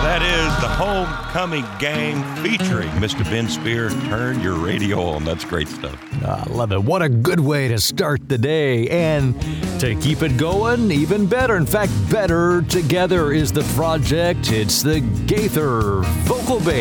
That is the Homecoming Gang featuring Mr. Ben Spear. Turn your radio on. That's great stuff. I love it. What a good way to start the day. And to keep it going, even better. In fact, better together is the project. It's the Gaither Vocal Band.